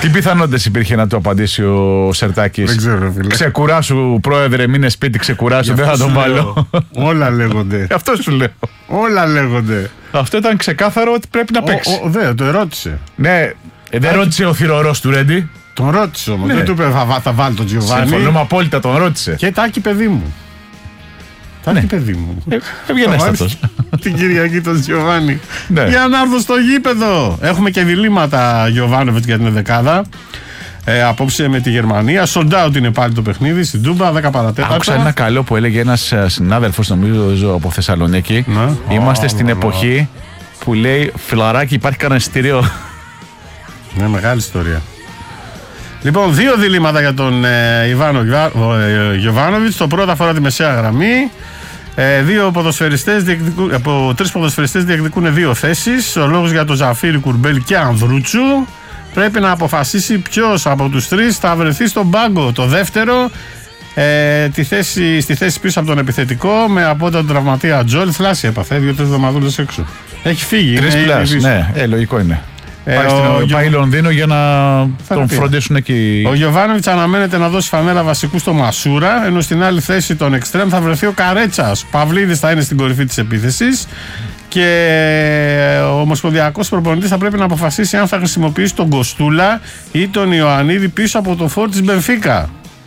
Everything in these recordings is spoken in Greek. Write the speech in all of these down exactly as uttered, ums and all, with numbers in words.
Τι πιθανότητες υπήρχε να του απαντήσει ο Σερτάκης? Δεν ξέρω, φίλε. Ξεκουράσου, πρόεδρε, μείνε σπίτι, ξεκουράσου, δεν θα τον βάλω. Όλα λέγονται. Αυτό σου λέω. Όλα λέγονται. Αυτό ήταν ξεκάθαρο ότι πρέπει να παίξει. Δεν, το ερώτησε. Ναι, δεν ρώτησε ο θηρορός του Ρέντι. Τον ρώτησε όμως. Ναι. Δεν του είπε θα, θα βάλει τον Τζιοβάνι. Συμφωνούμε απόλυτα, τον ρώτησε. Και Τάκη, παιδί μου. Τάκη, Ναι. παιδί μου. Ε, Έβγαινε έστατος. Την Κυριακή τον Τζιοβάνι. Ναι. Για να έρθω στο γήπεδο. Έχουμε και διλήμματα Γιοβάνοβιτς για την δεκάδα. Ε, απόψε με τη Γερμανία. Sold out είναι πάλι το παιχνίδι στην Τούμπα, δέκα παρατέταρτα. Άκουσα ένα καλό που έλεγε ένας συνάδελφος, νομίζω από Θεσσαλονίκη. Ναι. Είμαστε Oh, στην oh, εποχή που λέει φιλαράκι, υπάρχει κανένα εισιτήριο. Ναι, μεγάλη ιστορία. Λοιπόν, δύο διλήμματα για τον ε, Ιβάνο ε, Γιοβάνοβιτς. Το πρώτο αφορά τη μεσαία γραμμή. Ε, δύο ποδοσφαιριστές διεκδικούν, από τρεις ποδοσφαιριστές διεκδικούν δύο θέσεις. Ο λόγος για τον Ζαφίρι, Κουρμπέλ και Ανδρούτσου. Πρέπει να αποφασίσει ποιος από τους τρεις θα βρεθεί στον πάγκο. Το δεύτερο, ε, τη θέση, στη θέση πίσω από τον επιθετικό, με απόντα τον τραυματία Τζόλ. Θλάση έπαθε, δύο-τρεις εβδομαδούλες έξω. Έχει φύγει. Τρεις πλάς, ναι, ε, λογικό είναι. Ε, πάει, ο, στην, πάει Λονδίνο για να θα τον πει. φροντίσουν εκεί. Ο Γιοβάνοβιτς αναμένεται να δώσει φανέλα βασικού στο Μασούρα, ενώ στην άλλη θέση των εξτρέμ θα βρεθεί ο Καρέτσας. Ο Παυλίδης θα είναι στην κορυφή της επίθεσης και ο ομοσπονδιακός προπονητής θα πρέπει να αποφασίσει αν θα χρησιμοποιήσει τον Κοστούλα ή τον Ιωαννίδη πίσω από το φόρ της Μπενφίκα.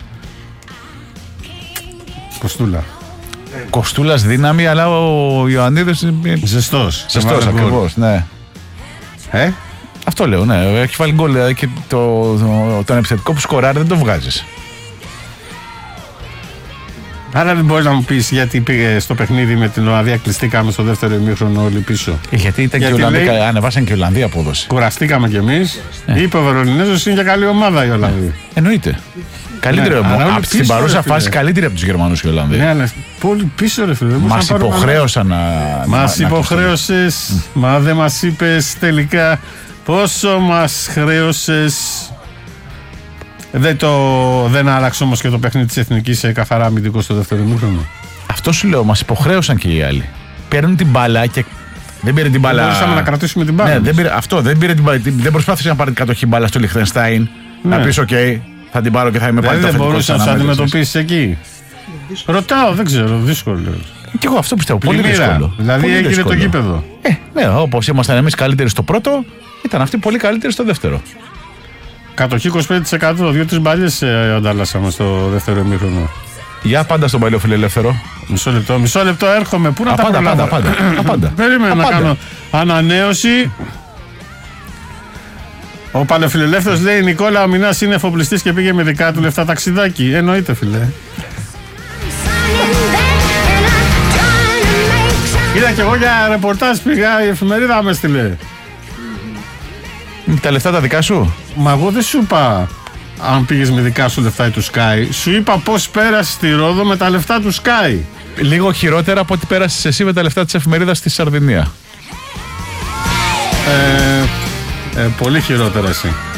Κοστούλα. Κοστούλας δύναμη, αλλά ο Ιωαννίδης είναι Ζεστός. ζεστός ακριβώς, ναι. Ε? Αυτό λέω, ναι. Έχει βάλει γκολ δηλαδή, και το, το, τον επιθετικό που σκοράρει δεν το βγάζεις. Άρα δεν μπορείς να μου πεις γιατί πήγε στο παιχνίδι με την Ολλανδία, κλειστήκαμε στο δεύτερο ημίχρονο όλοι πίσω. Ε, γιατί ήταν Γιατί και οι Ολλανδοί, λέει- ανεβάσαν και οι Ολλανδοί απόδοση. Κουραστήκαμε κι εμείς. Ναι. Είπε ο Βερολινέζος είναι για καλή ομάδα η Ολλανδοί. Εννοείται. Καλύτερο, Ναι, αλλά όλοι από στην πίσω, παρούσα ρε, φίλε. φάση καλύτερη από τους Γερμανούς και οι Ολλανδοί. Ναι, αλλά πολύ πίσω ρε φίλε. δεν μπορούσαμε Μας να πάρουμε υποχρέωσαν να. ένα- να- Μας να υποχρέωσες, μα δεν μας είπες τελικά πόσο μας χρέωσες. Δεν, το, δεν άλλαξε όμως και το παιχνίδι της Εθνικής σε καθαρά αμυντικό στο δεύτερο ημίχρονο. Αυτό σου λέω, μας υποχρέωσαν και οι άλλοι. Παίρνουν την μπάλα και. Δεν πήρε την μπάλα. Δεν μπορούσαμε να κρατήσουμε την μπάλα. Ναι, μας. δεν πήρε, αυτό δεν πήρε την μπάλα. Δεν προσπάθησε να πάρει την κατοχή μπάλα στο Λιχτενστάιν. Ναι. Να πει: OK, θα την πάρω και θα είμαι πάλι Δηλαδή το δεν αφεντικό μπορούσε της να τους αναμέτρησης. αντιμετωπίσει εκεί. Ρωτάω, δεν ξέρω, δύσκολο. Και εγώ αυτό πιστεύω. Πολύ Πλημμύρα. δύσκολο. Δηλαδή Πολύ έγινε δύσκολο. το γήπεδο. Ε, ναι, όπως ήμασταν εμείς καλύτεροι στο πρώτο, ήταν αυτοί πολύ καλύτεροι στο δεύτερο. Κατοχή είκοσι πέντε τοις εκατό, δύο-τρεις μπάλιες ε, ανταλλάσσαμε στο δεύτερο ημίχρονο. Για πάντα στον παλιό φιλελεύθερο. Μισό λεπτό, μισό λεπτό έρχομαι. Πού να τα Απάντα, προλάβω. πάντα, πάντα. Απάντα. Περίμενα να Απάντα. κάνω ανανέωση. Ο παλαιοφιλελεύθερος λέει: Νικόλα, ο Μινάς είναι εφοπλιστής και πήγε με δικά του λεφτά ταξιδάκι. Εννοείται, φιλέ. Είδα κι εγώ για ρεπορτάζ πήγα, η εφημερίδα με στείλε. Τα λεφτά τα δικά σου. Μα εγώ δεν σου είπα αν πήγες με δικά σου λεφτά ή του Sky. Σου είπα πώς πέρασε στη Ρόδο με τα λεφτά του Sky. Λίγο χειρότερα από ό,τι πέρασες εσύ με τα λεφτά της εφημερίδας στη Σαρδινία. Ε, ε, πολύ χειρότερα εσύ.